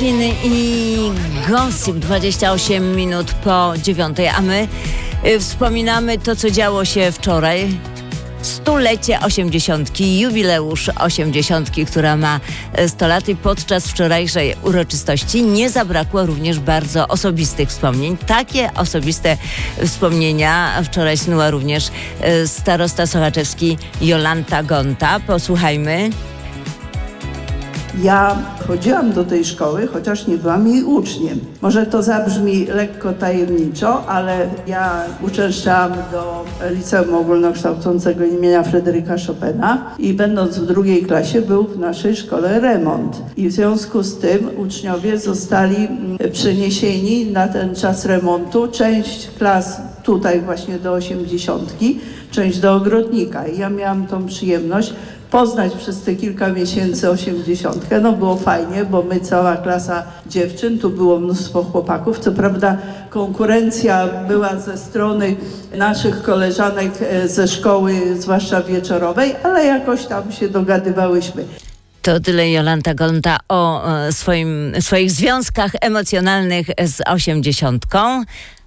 Kiny i Gossip 28 minut po 9, a my wspominamy to, co działo się wczoraj. Stulecie 80, jubileusz 80, która ma 100 lat, i podczas wczorajszej uroczystości nie zabrakło również bardzo osobistych wspomnień. Takie osobiste wspomnienia wczoraj snuła również starosta sochaczewski Jolanta Gonta. Posłuchajmy. Ja chodziłam do tej szkoły, chociaż nie byłam jej uczniem. Może to zabrzmi lekko tajemniczo, ale ja uczęszczałam do liceum ogólnokształcącego imienia Fryderyka Chopina i będąc w drugiej klasie był w naszej szkole remont. I w związku z tym uczniowie zostali przeniesieni na ten czas remontu. Część klas tutaj właśnie do 80, część do ogrodnika. I ja miałam tą przyjemność poznać przez te kilka miesięcy 80. No było fajnie, bo my, cała klasa dziewczyn, tu było mnóstwo chłopaków. Co prawda konkurencja była ze strony naszych koleżanek ze szkoły, zwłaszcza wieczorowej, ale jakoś tam się dogadywałyśmy. To tyle Jolanta Gonta o swoich związkach emocjonalnych z 80.